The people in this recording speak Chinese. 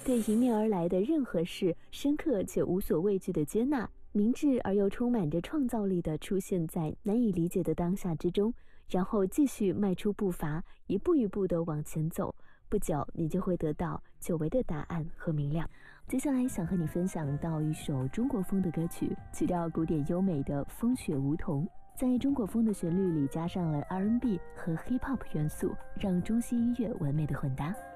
对迎面而来的任何事深刻且无所畏惧的接纳，明智而又充满着创造力地出现在难以理解的当下之中，然后继续迈出步伐，一步一步地往前走，不久你就会得到久违的答案和明亮。接下来想和你分享到一首中国风的歌曲，曲调古典优美的风雪梧桐，在中国风的旋律里加上了 R&B 和 Hip Hop 元素，让中西音乐完美的混搭。